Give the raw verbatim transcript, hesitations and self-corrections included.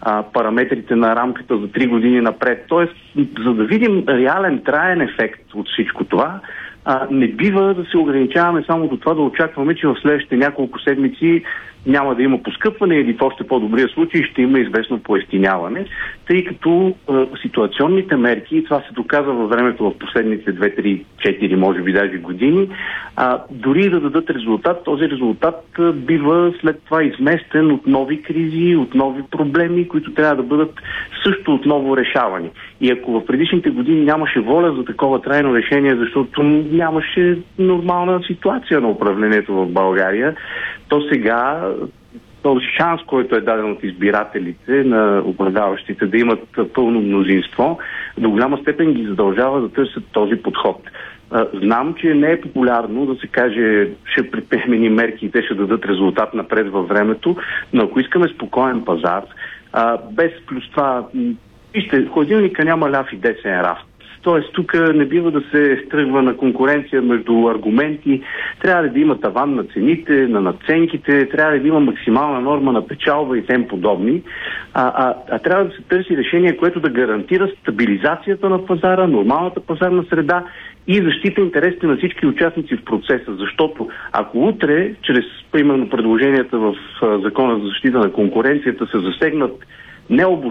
а, параметрите на рамката за три години напред. Тоест, за да видим реален, траен ефект от всичко това, а, не бива да се ограничаваме само до това да очакваме, че в следващите няколко седмици няма да има поскъпване или в още по-добрия случай ще има известно поевтиняване, тъй като а, ситуационните мерки, и това се доказва във времето в последните две, три, четири, може би даже години, а, дори да дадат резултат, този резултат а, бива след това изместен от нови кризи, от нови проблеми, които трябва да бъдат също отново решавани. И ако в предишните години нямаше воля за такова трайно решение, защото нямаше нормална ситуация на управлението в България, то сега този шанс, който е даден от избирателите на управляващите да имат пълно мнозинство, до голяма степен ги задължава да търсят този подход. Знам, че не е популярно да се каже, ще предприемем мерки и те ще дадат резултат напред във времето, но ако искаме спокоен пазар, без плюс това, вижте, хладилника няма ляв и десен рафт. Тоест, тук не бива да се тръгва на конкуренция между аргументи. Трябва да има таван на цените, на надценките, трябва да има максимална норма на печалба и тем подобни. А, а, а трябва да се търси решение, което да гарантира стабилизацията на пазара, нормалната пазарна среда и защита интересите на всички участници в процеса. Защото ако утре, чрез примерно предложенията в Закона за защита на конкуренцията, се засегнат необосновано